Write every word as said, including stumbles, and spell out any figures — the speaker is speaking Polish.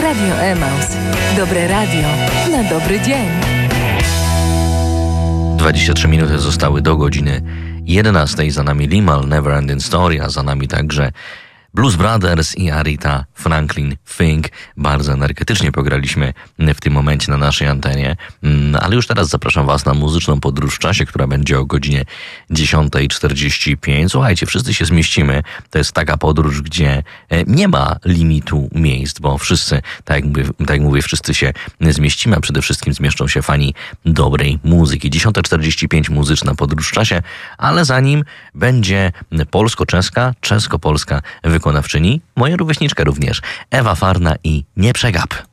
Radio Emaus. Dobre radio na dobry dzień. dwadzieścia trzy minuty zostały do godziny jedenastej. Za nami Limahl, Never Ending Story, a za nami także Blues Brothers i Aretha Franklin Think. Bardzo energetycznie pograliśmy w tym momencie na naszej antenie, ale już teraz zapraszam Was na muzyczną podróż w czasie, która będzie o godzinie dziesiąta czterdzieści pięć. Słuchajcie, wszyscy się zmieścimy. To jest taka podróż, gdzie nie ma limitu miejsc, bo wszyscy, tak jak mówię, tak jak mówię wszyscy się zmieścimy, a przede wszystkim zmieszczą się fani dobrej muzyki. dziesiąta czterdzieści pięć muzyczna podróż w czasie, ale zanim będzie polsko-czeska, czesko-polska wykonawczyni, moja rówieśniczka również, Ewa Farna i Nie przegap.